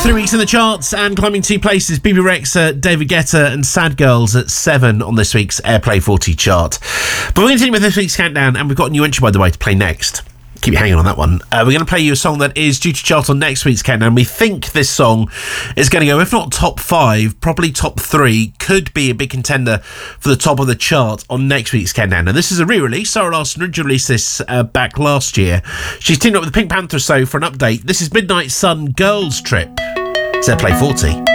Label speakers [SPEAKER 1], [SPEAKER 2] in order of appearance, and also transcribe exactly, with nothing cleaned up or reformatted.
[SPEAKER 1] Three weeks in the charts and climbing two places. B B Rexha, David Guetta and Sad Girls at seven on this week's Airplay forty chart. But we're continuing with this week's countdown, and we've got a new entry, by the way, to play next. Keep you hanging on that one. Uh, we're going to play you a song that is due to chart on next week's countdown. We think this song is going to go, if not top five, probably top three. Could be a big contender for the top of the chart on next week's countdown. Now, this is a re-release. Sarah Larson originally released this uh, back last year. She's teamed up with the Pink Panther So for an update. This is Midnight Sun Girls Trip. It's Airplay forty.